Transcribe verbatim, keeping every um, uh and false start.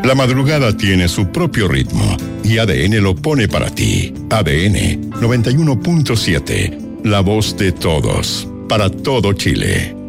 La madrugada tiene su propio ritmo y A D N lo pone para ti. A D N noventa y uno punto siete, la voz de todos, para todo Chile.